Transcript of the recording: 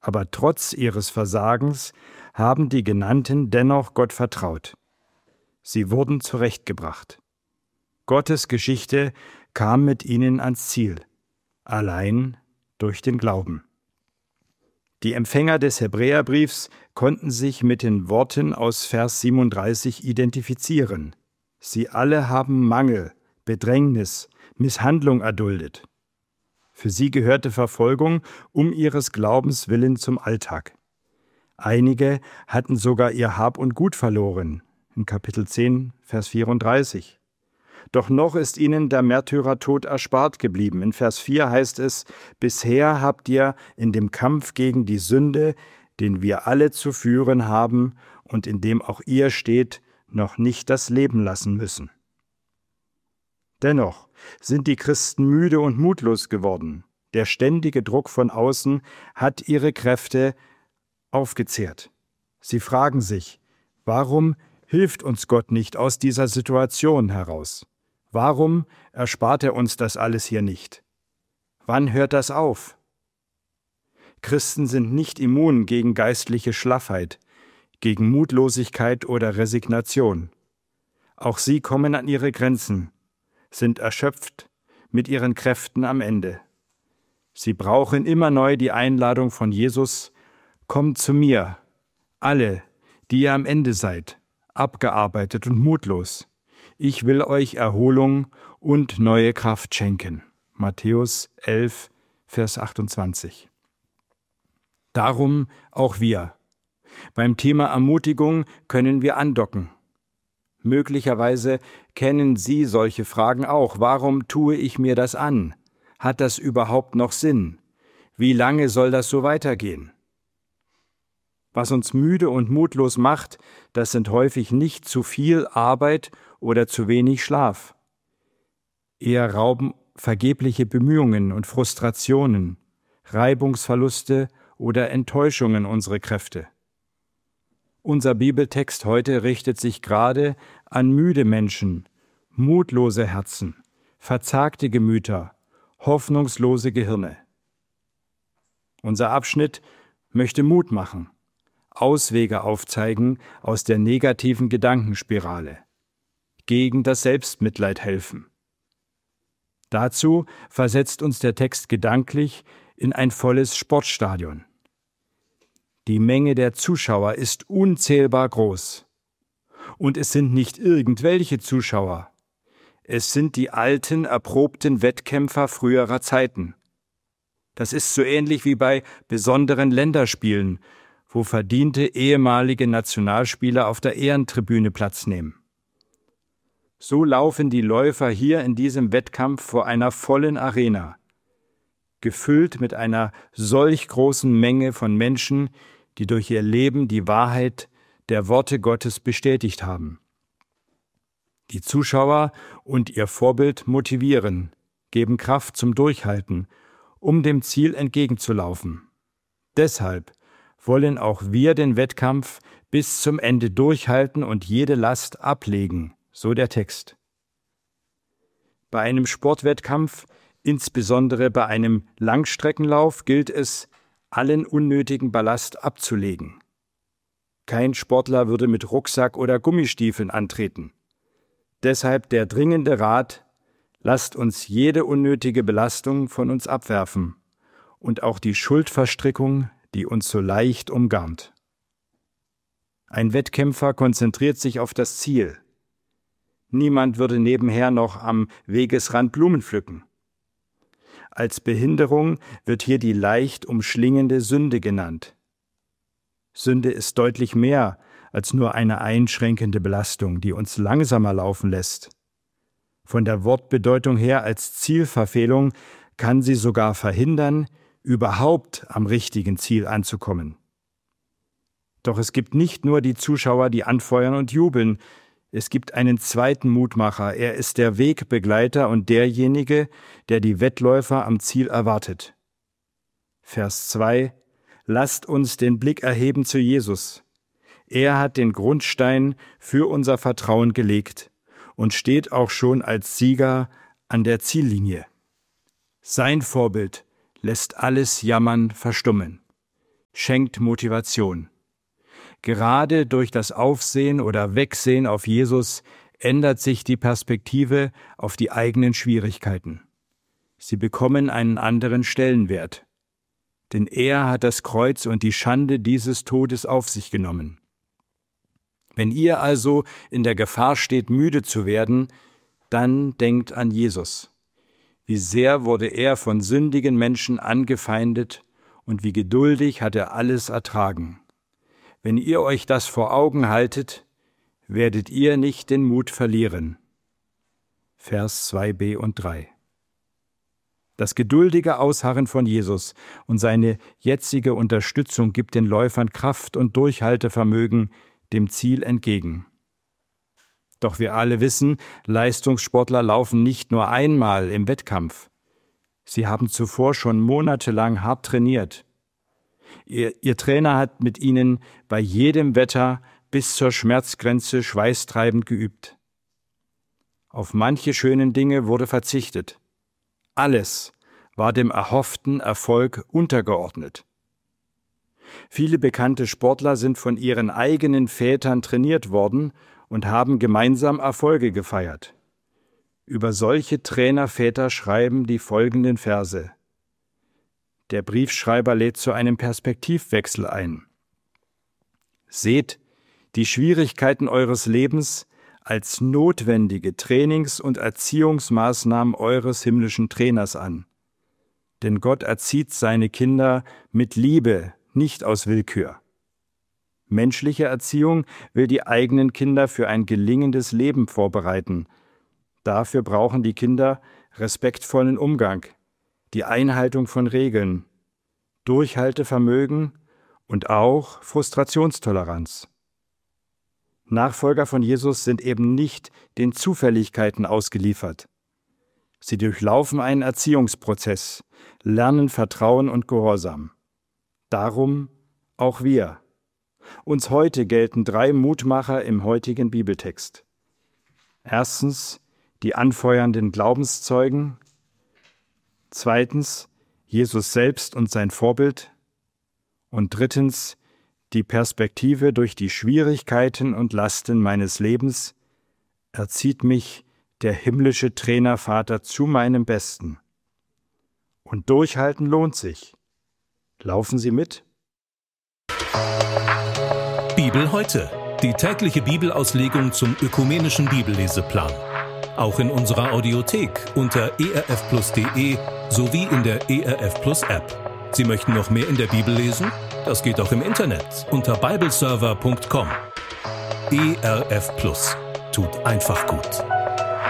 Aber trotz ihres Versagens haben die Genannten dennoch Gott vertraut. Sie wurden zurechtgebracht. Gottes Geschichte kam mit ihnen ans Ziel, allein durch den Glauben. Die Empfänger des Hebräerbriefs konnten sich mit den Worten aus Vers 37 identifizieren. Sie alle haben Mangel, Bedrängnis, Misshandlung erduldet. Für sie gehörte Verfolgung um ihres Glaubens willen zum Alltag. Einige hatten sogar ihr Hab und Gut verloren, in Kapitel 10, Vers 34. Doch noch ist ihnen der Märtyrertod erspart geblieben. In Vers 4 heißt es: Bisher habt ihr in dem Kampf gegen die Sünde, den wir alle zu führen haben und in dem auch ihr steht, noch nicht das Leben lassen müssen. Dennoch sind die Christen müde und mutlos geworden. Der ständige Druck von außen hat ihre Kräfte aufgezehrt. Sie fragen sich: Warum hilft uns Gott nicht aus dieser Situation heraus? Warum erspart er uns das alles hier nicht? Wann hört das auf? Christen sind nicht immun gegen geistliche Schlaffheit, gegen Mutlosigkeit oder Resignation. Auch sie kommen an ihre Grenzen, sind erschöpft, mit ihren Kräften am Ende. Sie brauchen immer neu die Einladung von Jesus: Kommt zu mir, alle, die ihr am Ende seid, abgearbeitet und mutlos. Ich will euch Erholung und neue Kraft schenken. Matthäus 11, Vers 28. Darum auch wir. Beim Thema Ermutigung können wir andocken. Möglicherweise kennen Sie solche Fragen auch. Warum tue ich mir das an? Hat das überhaupt noch Sinn? Wie lange soll das so weitergehen? Was uns müde und mutlos macht, das sind häufig nicht zu viel Arbeit oder zu wenig Schlaf. Eher rauben vergebliche Bemühungen und Frustrationen, Reibungsverluste oder Enttäuschungen unsere Kräfte. Unser Bibeltext heute richtet sich gerade an müde Menschen, mutlose Herzen, verzagte Gemüter, hoffnungslose Gehirne. Unser Abschnitt möchte Mut machen, Auswege aufzeigen aus der negativen Gedankenspirale, gegen das Selbstmitleid helfen. Dazu versetzt uns der Text gedanklich in ein volles Sportstadion. Die Menge der Zuschauer ist unzählbar groß. Und es sind nicht irgendwelche Zuschauer. Es sind die alten, erprobten Wettkämpfer früherer Zeiten. Das ist so ähnlich wie bei besonderen Länderspielen, wo verdiente ehemalige Nationalspieler auf der Ehrentribüne Platz nehmen. So laufen die Läufer hier in diesem Wettkampf vor einer vollen Arena, gefüllt mit einer solch großen Menge von Menschen, die durch ihr Leben die Wahrheit der Worte Gottes bestätigt haben. Die Zuschauer und ihr Vorbild motivieren, geben Kraft zum Durchhalten, um dem Ziel entgegenzulaufen. Deshalb wollen auch wir den Wettkampf bis zum Ende durchhalten und jede Last ablegen, so der Text. Bei einem Sportwettkampf, insbesondere bei einem Langstreckenlauf, gilt es, allen unnötigen Ballast abzulegen. Kein Sportler würde mit Rucksack oder Gummistiefeln antreten. Deshalb der dringende Rat: Lasst uns jede unnötige Belastung von uns abwerfen und auch die Schuldverstrickung, die uns so leicht umgarnt. Ein Wettkämpfer konzentriert sich auf das Ziel. Niemand würde nebenher noch am Wegesrand Blumen pflücken. Als Behinderung wird hier die leicht umschlingende Sünde genannt. Sünde ist deutlich mehr als nur eine einschränkende Belastung, die uns langsamer laufen lässt. Von der Wortbedeutung her als Zielverfehlung kann sie sogar verhindern, überhaupt am richtigen Ziel anzukommen. Doch es gibt nicht nur die Zuschauer, die anfeuern und jubeln. Es gibt einen zweiten Mutmacher. Er ist der Wegbegleiter und derjenige, der die Wettläufer am Ziel erwartet. Vers 2: Lasst uns den Blick erheben zu Jesus. Er hat den Grundstein für unser Vertrauen gelegt und steht auch schon als Sieger an der Ziellinie. Sein Vorbild lässt alles Jammern verstummen. schenkt Motivation. Gerade durch das Aufsehen oder Wegsehen auf Jesus ändert sich die Perspektive auf die eigenen Schwierigkeiten. Sie bekommen einen anderen Stellenwert. Denn er hat das Kreuz und die Schande dieses Todes auf sich genommen. Wenn ihr also in der Gefahr steht, müde zu werden, dann denkt an Jesus. Wie sehr wurde er von sündigen Menschen angefeindet und wie geduldig hat er alles ertragen. Wenn ihr euch das vor Augen haltet, werdet ihr nicht den Mut verlieren. Vers 2b und 3. Das geduldige Ausharren von Jesus und seine jetzige Unterstützung gibt den Läufern Kraft und Durchhaltevermögen dem Ziel entgegen. Doch wir alle wissen, Leistungssportler laufen nicht nur einmal im Wettkampf. Sie haben zuvor schon monatelang hart trainiert. Ihr Trainer hat mit ihnen bei jedem Wetter bis zur Schmerzgrenze schweißtreibend geübt. Auf manche schönen Dinge wurde verzichtet. Alles war dem erhofften Erfolg untergeordnet. Viele bekannte Sportler sind von ihren eigenen Vätern trainiert worden und haben gemeinsam Erfolge gefeiert. Über solche Trainerväter schreiben die folgenden Verse. Der Briefschreiber lädt zu einem Perspektivwechsel ein. Seht die Schwierigkeiten eures Lebens als notwendige Trainings- und Erziehungsmaßnahmen eures himmlischen Trainers an. Denn Gott erzieht seine Kinder mit Liebe, nicht aus Willkür. Menschliche Erziehung will die eigenen Kinder für ein gelingendes Leben vorbereiten. Dafür brauchen die Kinder respektvollen Umgang, die Einhaltung von Regeln, Durchhaltevermögen und auch Frustrationstoleranz. Nachfolger von Jesus sind eben nicht den Zufälligkeiten ausgeliefert. Sie durchlaufen einen Erziehungsprozess, lernen Vertrauen und Gehorsam. Darum auch wir. Uns heute gelten 3 Mutmacher im heutigen Bibeltext. Erstens die anfeuernden Glaubenszeugen. Zweitens Jesus selbst und sein Vorbild. Und drittens die Perspektive durch die Schwierigkeiten und Lasten meines Lebens erzieht mich der himmlische Trainervater zu meinem Besten. Und durchhalten lohnt sich. Laufen Sie mit? Bibel heute. Die tägliche Bibelauslegung zum ökumenischen Bibelleseplan. Auch in unserer Audiothek unter erfplus.de sowie in der ERF Plus App. Sie möchten noch mehr in der Bibel lesen? Das geht auch im Internet unter bibleserver.com. ERF Plus tut einfach gut.